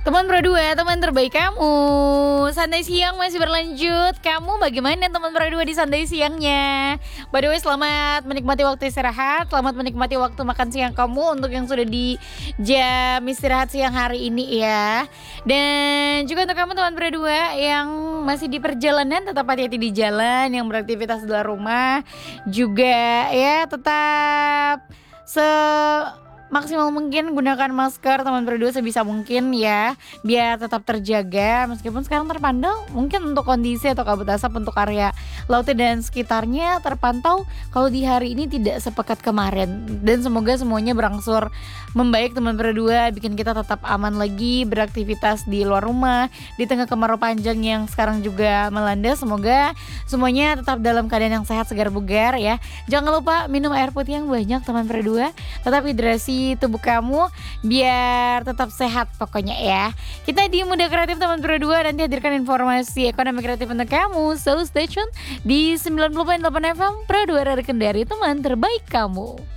Teman berdua, teman terbaik kamu. Santai siang masih berlanjut. Kamu bagaimana teman berdua di santai siangnya? By the way, selamat menikmati waktu istirahat. Selamat menikmati waktu makan siang kamu untuk yang sudah di jam istirahat siang hari ini ya. Dan juga untuk kamu teman berdua yang masih di perjalanan, tetap hati-hati di jalan. Yang beraktivitas di luar rumah juga ya, tetap maksimal mungkin gunakan masker teman berdua sebisa mungkin ya, biar tetap terjaga meskipun sekarang terpantau mungkin untuk kondisi atau kabut asap untuk area laut dan sekitarnya terpantau kalau di hari ini tidak sepekat kemarin, dan semoga semuanya berangsur membaik teman berdua, bikin kita tetap aman lagi beraktivitas di luar rumah di tengah kemarau panjang yang sekarang juga melanda. Semoga semuanya tetap dalam keadaan yang sehat, segar bugar ya. Jangan lupa minum air putih yang banyak teman berdua, tetap hidrasi tubuh kamu biar tetap sehat pokoknya ya. Kita di Muda Kreatif teman berdua nanti hadirkan informasi ekonomi kreatif untuk kamu. So stay tune di 90.8 FM Pradua Kendari, teman terbaik kamu.